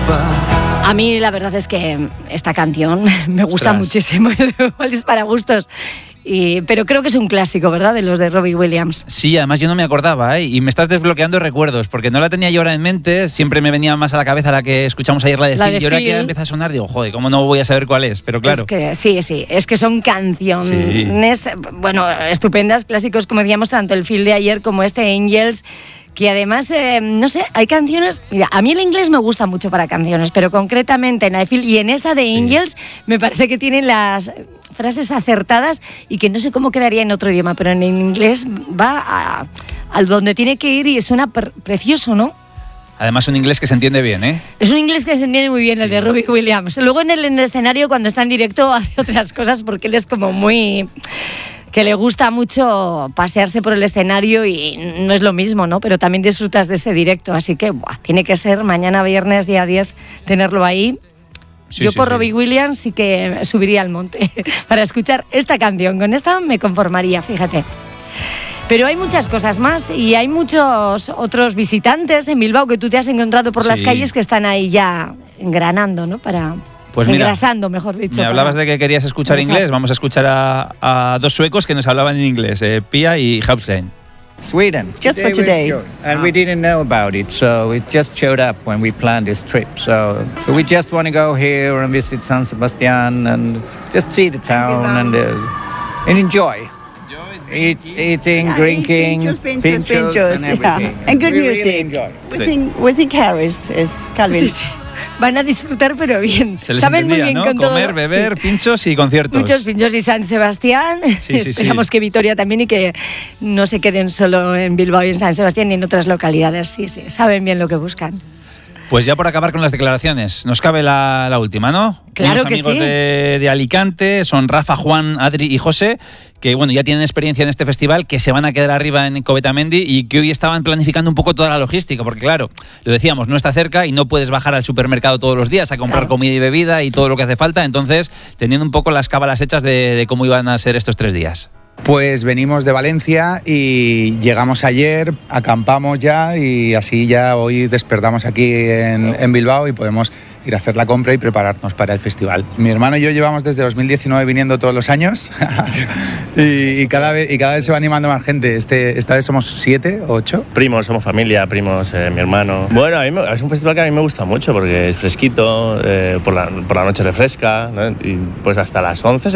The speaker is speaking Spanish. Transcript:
A mí la verdad es que esta canción me gusta muchísimo, igual es para gustos. Pero creo que es un clásico, ¿verdad? De los de Robbie Williams. Sí, además yo no me acordaba, y me estás desbloqueando recuerdos, porque no la tenía yo ahora en mente, siempre me venía más a la cabeza la que escuchamos ayer, la de Phil, y ahora que empieza a sonar digo, joder, ¿cómo no voy a saber cuál es? Pero claro. Es que, sí, es que son canciones, bueno, estupendas, clásicos, como decíamos, tanto el Phil de ayer como este Angels, que además, no sé, hay canciones... Mira, a mí el inglés me gusta mucho para canciones, pero concretamente en I Feel y en esta de Angels me parece que tienen las frases acertadas y que no sé cómo quedaría en otro idioma, pero en inglés va al donde tiene que ir y suena precioso, ¿no? Además un inglés que se entiende bien, ¿eh? Es un inglés que se entiende muy bien, el de Robbie Williams. Luego en el escenario, cuando está en directo, hace otras cosas porque él es como muy... que le gusta mucho pasearse por el escenario y no es lo mismo, ¿no? Pero también disfrutas de ese directo, así que tiene que ser mañana viernes, día 10, tenerlo ahí. Yo por Robbie Williams sí que subiría al monte para escuchar esta canción. Con esta me conformaría, fíjate. Pero hay muchas cosas más y hay muchos otros visitantes en Bilbao que tú te has encontrado por las calles que están ahí ya engranando, ¿no? Pues mira, engrasando, mejor dicho. Me hablabas de que querías escuchar inglés. Vamos a escuchar a dos suecos que nos hablaban en inglés, Pia y Haustein. Sweden. Just for today. And we didn't know about it, so it just showed up when we planned this trip. So we just want to go here and visit San Sebastián and just see the town and enjoy. Eating, drinking, pinchos, and everything. And good music. Really enjoy. We think Harris is Calvin. Sí. Van a disfrutar, pero bien. Se les saben entendía, muy bien ¿no? con Comer, todo. beber, pinchos y conciertos. Muchos pinchos y San Sebastián. Esperamos que Vitoria también y que no se queden solo en Bilbao y en San Sebastián ni en otras localidades. Sí, saben bien lo que buscan. Pues ya por acabar con las declaraciones, nos cabe la última, ¿no? Claro Unos que amigos sí. de Alicante, son Rafa, Juan, Adri y José, que bueno, ya tienen experiencia en este festival, que se van a quedar arriba en Covetamendi y que hoy estaban planificando un poco toda la logística, porque claro, lo decíamos, no está cerca y no puedes bajar al supermercado todos los días a comprar comida y bebida y todo lo que hace falta, entonces teniendo un poco las cábalas hechas de cómo iban a ser estos 3 días. Pues venimos de Valencia y llegamos ayer, acampamos ya y así ya hoy despertamos aquí en Bilbao y podemos ir a hacer la compra y prepararnos para el festival. Mi hermano y yo llevamos desde 2019 viniendo todos los años y cada vez se va animando más gente. Esta vez somos 7 o 8. Primos, somos familia, primos, mi hermano. Bueno, es un festival que a mí me gusta mucho porque es fresquito, por la noche refresca, ¿no? Y pues hasta las 11